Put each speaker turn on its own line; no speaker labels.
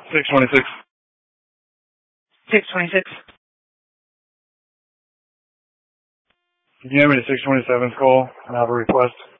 626.
626.
Can you hand me the 627's call? I have a request.